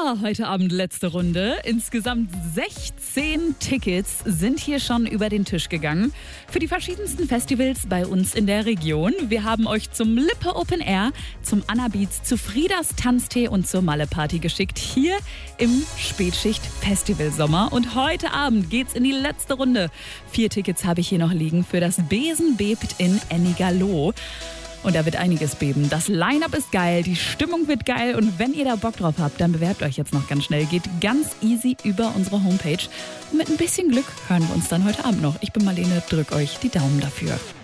Heute Abend letzte Runde. Insgesamt 16 Tickets sind hier schon über den Tisch gegangen für die verschiedensten Festivals bei uns in der Region. Wir haben euch zum Lippe Open Air, zum Anna Beats, zu Friedas Tanztee und zur Malle Party geschickt, hier im Spätschicht Festival Sommer. Und heute Abend geht's in die letzte Runde. 4 Tickets habe ich hier noch liegen für das Besen bebt in Ennigerloh. Und da wird einiges beben. Das Line-Up ist geil, die Stimmung wird geil. Und wenn ihr da Bock drauf habt, dann bewerbt euch jetzt noch ganz schnell. Geht ganz easy über unsere Homepage. Und mit ein bisschen Glück hören wir uns dann heute Abend noch. Ich bin Marlene, drück euch die Daumen dafür.